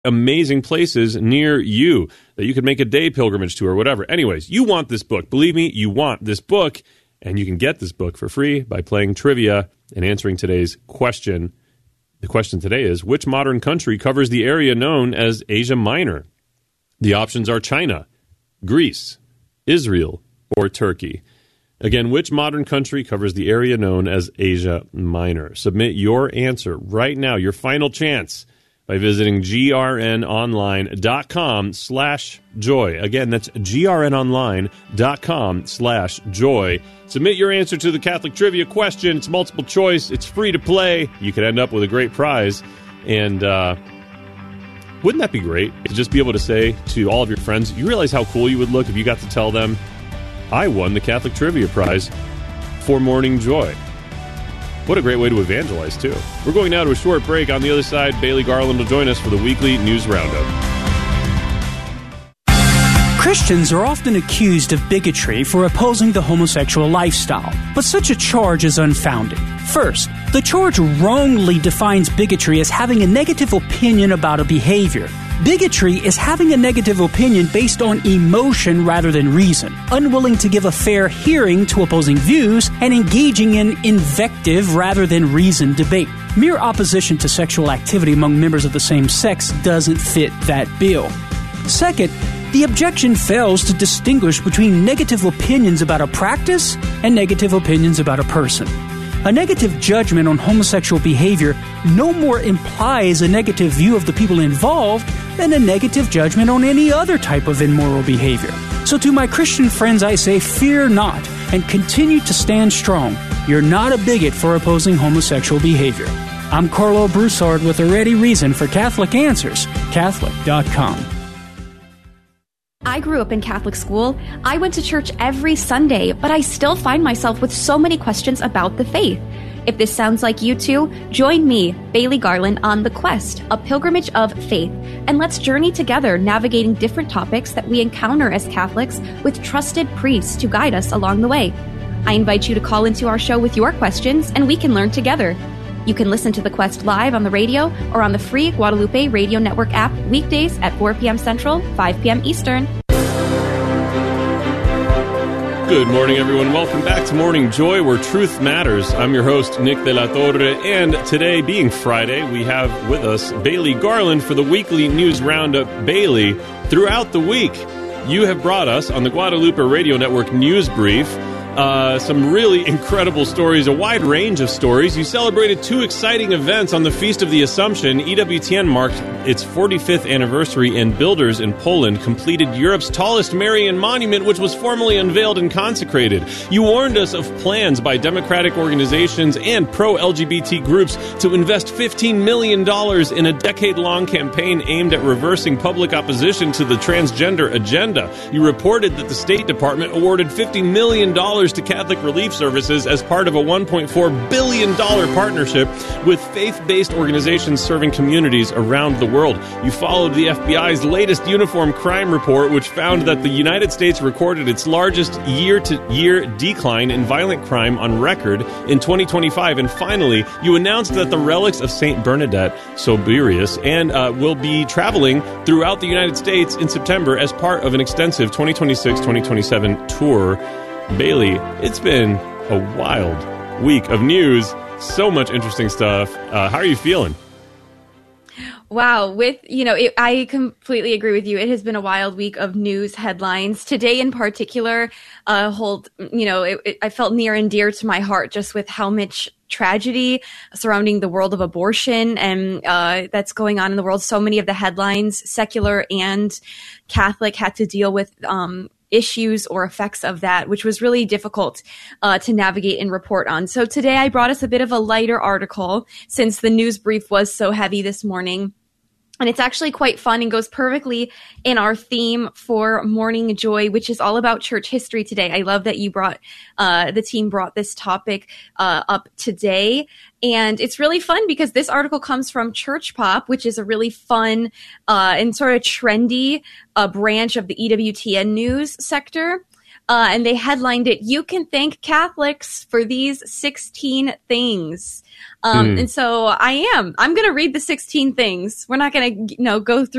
amazing places near you that you could make a day pilgrimage to or whatever. Anyways, you want this book. Believe me, you want this book, and you can get this book for free by playing trivia and answering today's question. The question today is, which modern country covers the area known as Asia Minor? The options are China, Greece, Israel, or Turkey. Again, which modern country covers the area known as Asia Minor? Submit your answer right now, your final chance, by visiting grnonline.com/joy. Again, that's grnonline.com/joy. Submit your answer to the Catholic Trivia question. It's multiple choice. It's free to play. You could end up with a great prize. And wouldn't that be great to just be able to say to all of your friends, you realize how cool you would look if you got to tell them, I won the Catholic Trivia Prize for Morning Joy. What a great way to evangelize, too. We're going now to a short break. On the other side, Bailey Garland will join us for the weekly news roundup. Christians are often accused of bigotry for opposing the homosexual lifestyle, but such a charge is unfounded. First, the charge wrongly defines bigotry as having a negative opinion about a behavior. Bigotry is having a negative opinion based on emotion rather than reason, unwilling to give a fair hearing to opposing views, and engaging in invective rather than reasoned debate. Mere opposition to sexual activity among members of the same sex doesn't fit that bill. Second, the objection fails to distinguish between negative opinions about a practice and negative opinions about a person. A negative judgment on homosexual behavior no more implies a negative view of the people involved than a negative judgment on any other type of immoral behavior. So to my Christian friends, I say, fear not and continue to stand strong. You're not a bigot for opposing homosexual behavior. I'm Carlo Broussard with a ready reason for Catholic Answers, Catholic.com. I grew up in Catholic school. I went to church every Sunday, but I still find myself with so many questions about the faith. If this sounds like you too, join me, Bailey Garland, on The Quest, a pilgrimage of faith, and let's journey together navigating different topics that we encounter as Catholics with trusted priests to guide us along the way. I invite you to call into our show with your questions, and we can learn together. You can listen to The Quest live on the radio or on the free Guadalupe Radio Network app weekdays at 4 p.m. Central, 5 p.m. Eastern. Good morning, everyone. Welcome back to Morning Joy, where truth matters. I'm your host, Nick de la Torre, and today, being Friday, we have with us Bailey Garland for the weekly news roundup. Bailey, throughout the week, you have brought us on the Guadalupe Radio Network News Brief some really incredible stories, a wide range of stories. You celebrated two exciting events on the Feast of the Assumption. EWTN marked its 45th anniversary, and builders in Poland completed Europe's tallest Marian monument, which was formally unveiled and consecrated. You warned us of plans by democratic organizations and pro-LGBT groups to invest $15 million in a decade-long campaign aimed at reversing public opposition to the transgender agenda. You reported that the State Department awarded $50 million to Catholic Relief Services as part of a $1.4 billion partnership with faith-based organizations serving communities around the world. You followed the FBI's latest uniform crime report, which found that the United States recorded its largest year-to-year decline in violent crime on record in 2025. And finally, you announced that the relics of St. Bernadette Soubirous will be traveling throughout the United States in September as part of an extensive 2026-2027 tour. Bailey, it's been a wild week of news. So much interesting stuff. How are you feeling? Wow. I completely agree with you. It has been a wild week of news headlines. Today in particular, I felt near and dear to my heart just with how much tragedy surrounding the world of abortion and that's going on in the world. So many of the headlines, secular and Catholic, had to deal with issues or effects of that, which was really difficult to navigate and report on. So today I brought us a bit of a lighter article since the news brief was so heavy this morning. And it's actually quite fun and goes perfectly in our theme for Morning Joy, which is all about church history today. I love that you the team brought this topic up today. And it's really fun because this article comes from Church Pop, which is a really fun and sort of trendy branch of the EWTN news sector. And they headlined it, "You Can Thank Catholics for These 16 Things." And so I'm going to read the 16 things. We're not going to, go through